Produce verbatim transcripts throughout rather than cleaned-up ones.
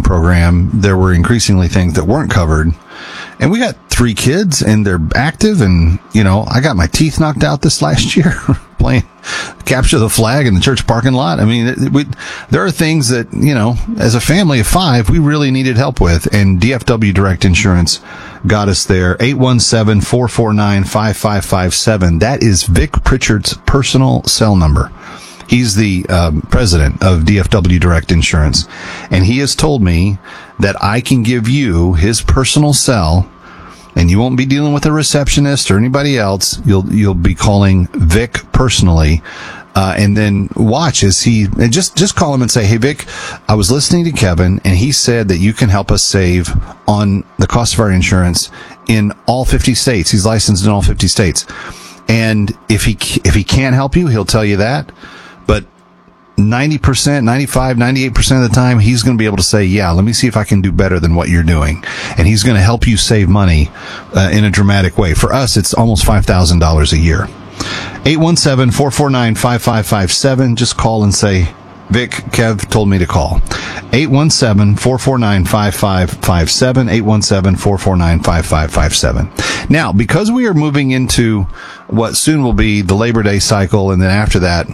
program, there were increasingly things that weren't covered. And we got three kids and they're active, and, you know, I got my teeth knocked out this last year playing capture the flag in the church parking lot. I mean, it, we, there are things that, you know, as a family of five, we really needed help with, and D F W Direct Insurance got us there. eight one seven, four four nine, five five five seven. That is Vic Pritchard's personal cell number. He's the um, president of D F W Direct Insurance, and he has told me that I can give you his personal cell, and you won't be dealing with a receptionist or anybody else. You'll you'll be calling Vic personally, uh, and then watch as he and just just call him and say, "Hey Vic, I was listening to Kevin, and he said that you can help us save on the cost of our insurance in all fifty states. He's licensed in all fifty states, and if he if he can't help you, he'll tell you that." But ninety percent, ninety-five, ninety-eight percent of the time, he's going to be able to say, yeah, let me see if I can do better than what you're doing. And he's going to help you save money uh, in a dramatic way. For us, it's almost five thousand dollars a year. eight one seven, four four nine, five five five seven. Just call and say, Vic, Kev told me to call. eight one seven, four four nine, five five five seven. eight one seven, four four nine, five five five seven. Now, because we are moving into what soon will be the Labor Day cycle, and then after that,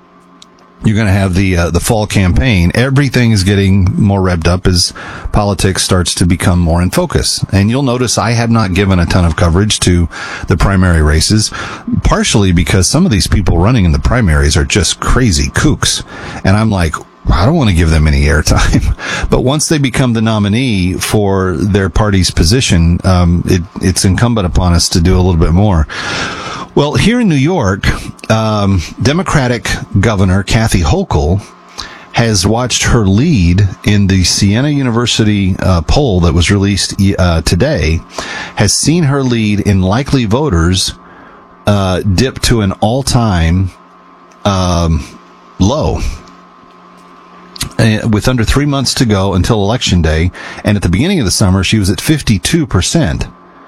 you're going to have the uh, the fall campaign. Everything is getting more revved up as politics starts to become more in focus. And you'll notice I have not given a ton of coverage to the primary races, partially because some of these people running in the primaries are just crazy kooks. And I'm like, I don't want to give them any airtime. But once they become the nominee for their party's position, um, it, it's incumbent upon us to do a little bit more. Well, here in New York, um, Democratic Governor Kathy Hochul has watched her lead in the Siena University uh, poll that was released uh, today, has seen her lead in likely voters uh, dip to an all-time um, low. Uh, with under three months to go until Election Day, and at the beginning of the summer, she was at fifty-two percent.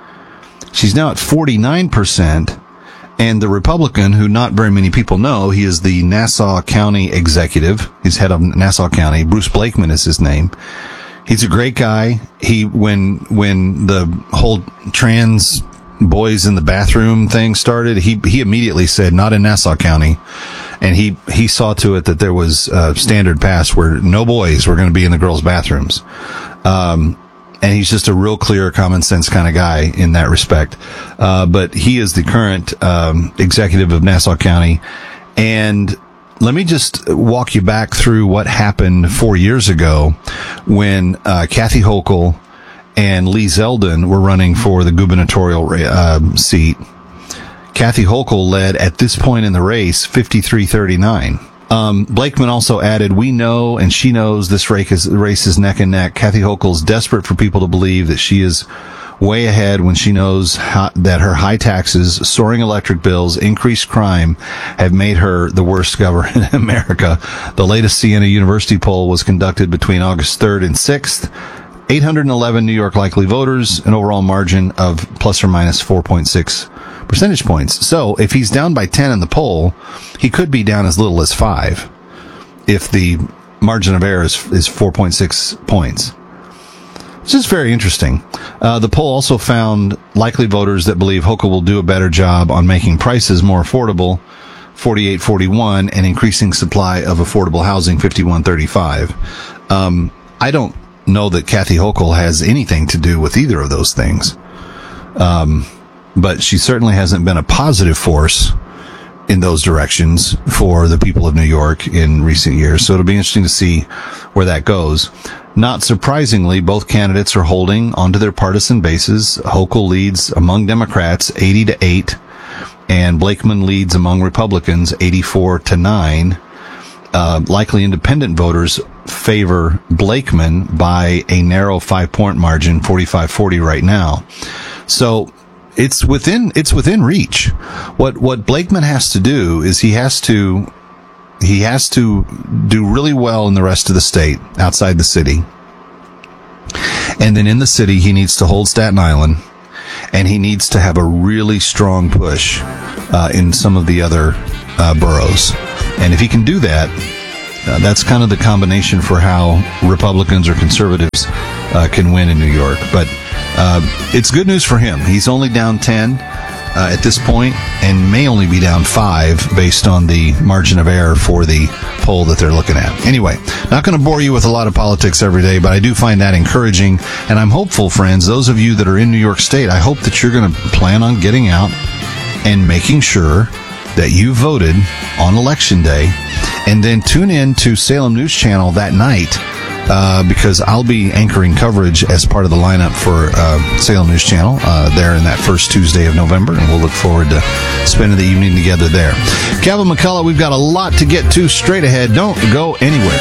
She's now at forty-nine percent. And the Republican, who not very many people know, he is the Nassau County executive. He's head of Nassau County. Bruce Blakeman is his name. He's a great guy. He, when, when the whole trans boys in the bathroom thing started, he, he immediately said, not in Nassau County. And he, he saw to it that there was a standard pass where no boys were going to be in the girls' bathrooms. Um, And he's just a real clear, common sense kind of guy in that respect. Uh, but he is the current um, executive of Nassau County. And let me just walk you back through what happened four years ago when uh, Kathy Hochul and Lee Zeldin were running for the gubernatorial uh, seat. Kathy Hochul led at this point in the race fifty-three thirty-nine. Um, Blakeman also added, we know and she knows this race is, race is neck and neck. Kathy Hochul is desperate for people to believe that she is way ahead when she knows how, that her high taxes, soaring electric bills, increased crime have made her the worst governor in America. The latest Siena University poll was conducted between August third and sixth. eight hundred eleven New York likely voters, an overall margin of plus or minus four point six percentage points. So if he's down by ten in the poll, he could be down as little as five if the margin of error is, is four point six points. This is very interesting. Uh, the poll also found likely voters that believe Hochul will do a better job on making prices more affordable, forty-eight forty-one, and increasing supply of affordable housing, fifty-one thirty-five. Um, I don't know that Kathy Hochul has anything to do with either of those things. Um, but she certainly hasn't been a positive force in those directions for the people of New York in recent years. So it'll be interesting to see where that goes. Not surprisingly, both candidates are holding onto their partisan bases. Hochul leads among Democrats eighty to eight, and Blakeman leads among Republicans eighty-four to nine. Uh, likely independent voters favor Blakeman by a narrow five-point margin, forty-five forty right now. So it's within it's within reach. What what Blakeman has to do is he has to he has to do really well in the rest of the state, outside the city. And then in the city, he needs to hold Staten Island, and he needs to have a really strong push uh, in some of the other uh, boroughs. And if he can do that, Uh, that's kind of the combination for how Republicans or conservatives uh, can win in New York. But uh, it's good news for him. He's only down ten uh, at this point and may only be down five based on the margin of error for the poll that they're looking at. Anyway, not going to bore you with a lot of politics every day, but I do find that encouraging. And I'm hopeful, friends, those of you that are in New York State, I hope that you're going to plan on getting out and making sure that you voted on Election Day, and then tune in to Salem News Channel that night uh, because I'll be anchoring coverage as part of the lineup for uh, Salem News Channel uh, there in that first Tuesday of November, and we'll look forward to spending the evening together there. Kevin McCullough, we've got a lot to get to straight ahead. Don't go anywhere.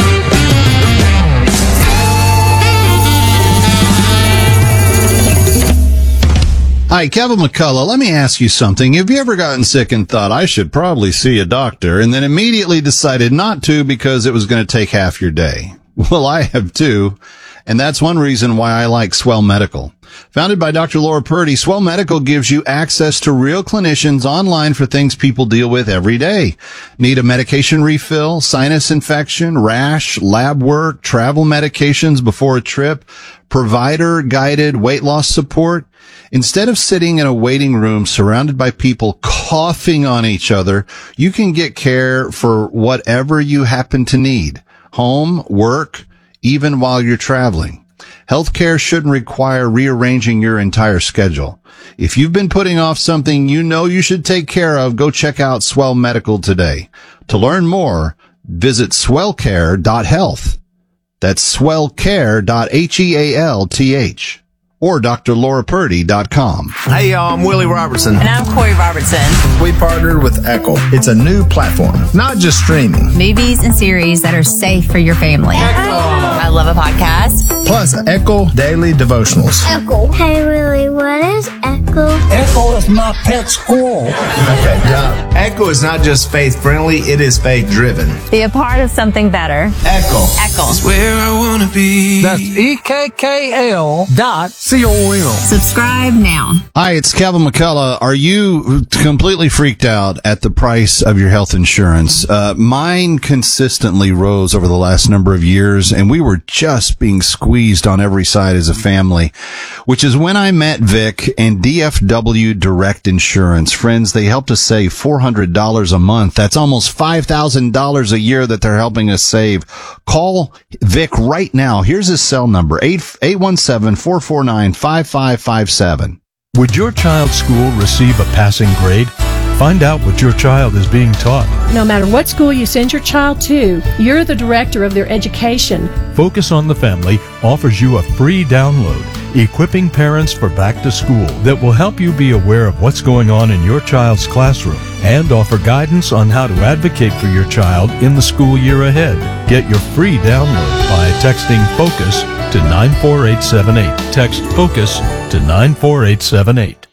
Hi, Kevin McCullough. Let me ask you something. Have you ever gotten sick and thought, I should probably see a doctor, and then immediately decided not to because it was going to take half your day? Well, I have too, and that's one reason why I like Swell Medical. Founded by Doctor Laura Purdy, Swell Medical gives you access to real clinicians online for things people deal with every day. Need a medication refill, sinus infection, rash, lab work, travel medications before a trip, provider-guided weight loss support? Instead of sitting in a waiting room surrounded by people coughing on each other, you can get care for whatever you happen to need. Home, work, even while you're traveling. Healthcare shouldn't require rearranging your entire schedule. If you've been putting off something you know you should take care of, go check out Swell Medical today. To learn more, visit swell care dot health. That's swell care dot health. Or D R Laura Purdy dot com. Hey, y'all, I'm Willie Robertson. And I'm Corey Robertson. We partnered with Echo. It's a new platform, not just streaming. Movies and series that are safe for your family. Echo. I love a podcast. Plus, Echo Daily Devotionals. Echo. Hey, Willie, what is Echo? Echo is my pet squirrel. Okay, yeah. Echo is not just faith-friendly, it is faith-driven. Be a part of something better. Echo. Echo. It's where I want to be. That's E K K L dot C O M. Subscribe now. Hi, it's Kevin McCullough. Are you completely freaked out at the price of your health insurance? Uh, mine consistently rose over the last number of years, and we were just being squeezed on every side as a family, which is when I met Vic and D F W Direct Insurance. Friends, they helped us save four hundred dollars a month. That's almost five thousand dollars a year that they're helping us save. Call Vic right now. Here's his cell number, eight one seven, four four nine, five five five seven. Would your child's school receive a passing grade? Find out what your child is being taught. No matter what school you send your child to, you're the director of their education. Focus on the Family offers you a free download, equipping parents for back to school, that will help you be aware of what's going on in your child's classroom and offer guidance on how to advocate for your child in the school year ahead. Get your free download by texting FOCUS to nine four eight seven eight. Text FOCUS to nine four eight seven eight.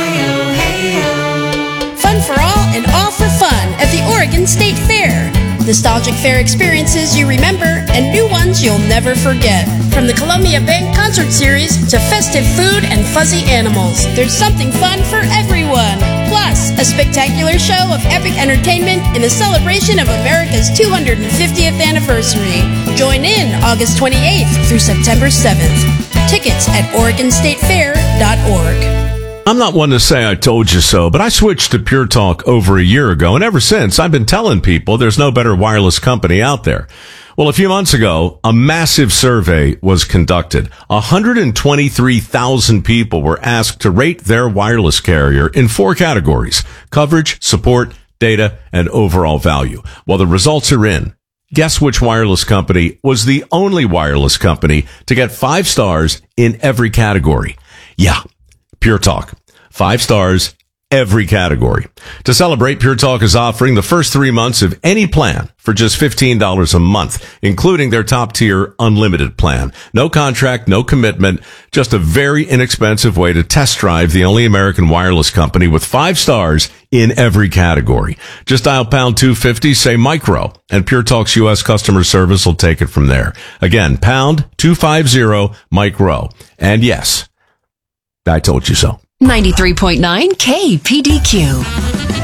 Fun for all and all for fun at the Oregon State Fair. Nostalgic fair experiences you remember and new ones you'll never forget. From the Columbia Bank Concert Series to festive food and fuzzy animals, there's something fun for everyone. Plus, a spectacular show of epic entertainment in a celebration of America's two hundred fiftieth anniversary. Join in August twenty-eighth through September seventh. Tickets at Oregon State Fair dot org. I'm not one to say I told you so, but I switched to Pure Talk over a year ago, and ever since, I've been telling people there's no better wireless company out there. Well, a few months ago, a massive survey was conducted. one hundred twenty-three thousand people were asked to rate their wireless carrier in four categories: coverage, support, data, and overall value. Well, the results are in. Guess which wireless company was the only wireless company to get five stars in every category? Yeah. Pure Talk. Five stars, every category. To celebrate, Pure Talk is offering the first three months of any plan for just fifteen dollars a month, including their top-tier unlimited plan. No contract, no commitment, just a very inexpensive way to test drive the only American wireless company with five stars in every category. Just dial pound two fifty, say micro, and Pure Talk's U S customer service will take it from there. Again, pound two fifty, micro. And yes, I told you so. ninety-three point nine K P D Q.